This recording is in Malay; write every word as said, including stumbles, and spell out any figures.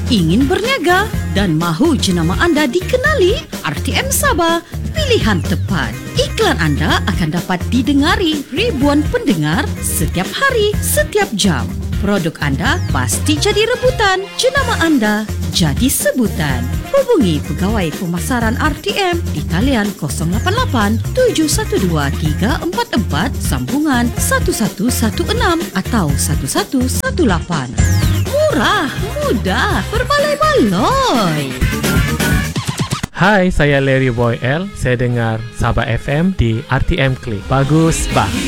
Ingin berniaga dan mahu jenama anda dikenali? R T M Sabah, pilihan tepat. Iklan anda akan dapat didengari ribuan pendengar setiap hari, setiap jam. Produk anda pasti jadi rebutan, jenama anda jadi sebutan. Hubungi pegawai pemasaran R T M di talian kosong lapan lapan tujuh satu dua tiga empat empat sambungan satu satu satu enam atau satu satu satu lapan. Murah, mudah, berbaloi-baloi. Hai, saya Larry Boy L. Saya dengar Sabah F M di R T M Click. Bagus, bah.